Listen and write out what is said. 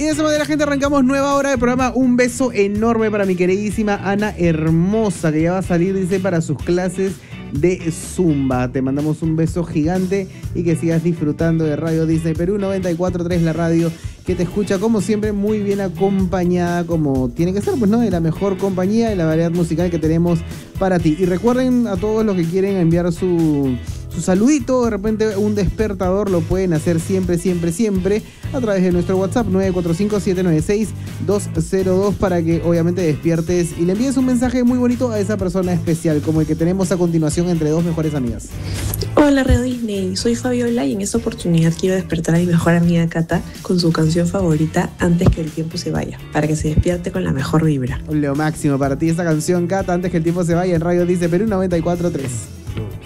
de esa manera, gente, arrancamos nueva hora de programa. Un beso enorme para mi queridísima Ana Hermosa, que ya va a salir, dice, para sus clases de Zumba. Te mandamos un beso gigante y que sigas disfrutando de Radio Disney Perú 94.3, la radio que te escucha como siempre muy bien acompañada, como tiene que ser, pues, ¿no? De la mejor compañía y la variedad musical que tenemos para ti. Y recuerden, a todos los que quieren enviar su saludito, de repente un despertador, lo pueden hacer siempre, siempre, siempre a través de nuestro WhatsApp 945-796-202 para que obviamente despiertes y le envíes un mensaje muy bonito a esa persona especial, como el que tenemos a continuación entre dos mejores amigas. Hola Radio Disney, soy Fabiola y en esta oportunidad quiero despertar a mi mejor amiga Cata con su canción favorita Antes que el tiempo se vaya, para que se despierte con la mejor vibra. Lo máximo para ti esta canción, Cata, Antes que el tiempo se vaya, en Radio Disney Perú 94.3.